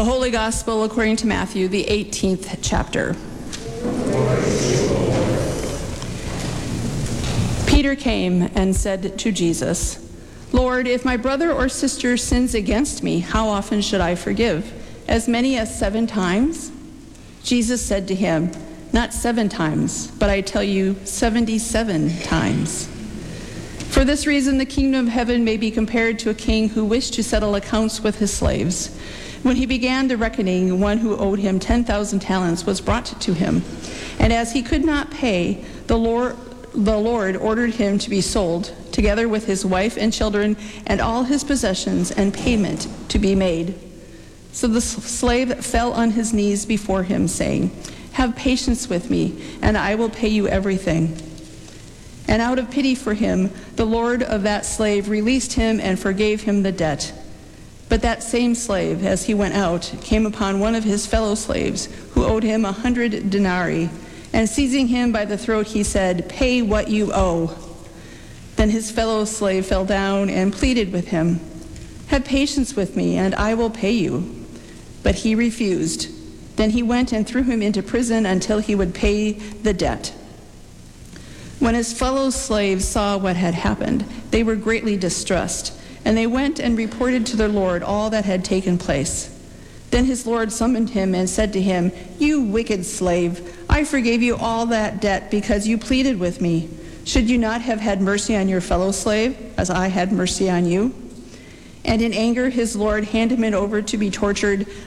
The Holy Gospel according to Matthew, the 18th chapter. Peter came and said to Jesus, "Lord, if my brother or sister sins against me, how often should I forgive? As many as 7 times?" Jesus said to him, "Not 7 times, but I tell you 77 times. For this reason, the kingdom of heaven may be compared to a king who wished to settle accounts with his slaves. When he began the reckoning, one who owed him 10,000 talents was brought to him. And as he could not pay, the Lord ordered him to be sold, together with his wife and children and all his possessions, and payment to be made. So the slave fell on his knees before him, saying, 'Have patience with me, and I will pay you everything.' And out of pity for him, the Lord of that slave released him and forgave him the debt. But that same slave, as he went out, came upon one of his fellow slaves who owed him 100 denarii, and seizing him by the throat, he said, 'Pay what you owe.' Then his fellow slave fell down and pleaded with him, 'Have patience with me, and I will pay you.' But he refused. Then he went and threw him into prison until he would pay the debt. When his fellow slaves saw what had happened, they were greatly distressed, and they went and reported to their Lord all that had taken place. Then his Lord summoned him and said to him, 'You wicked slave, I forgave you all that debt because you pleaded with me. Should you not have had mercy on your fellow slave, as I had mercy on you?' And in anger his Lord handed him over to be tortured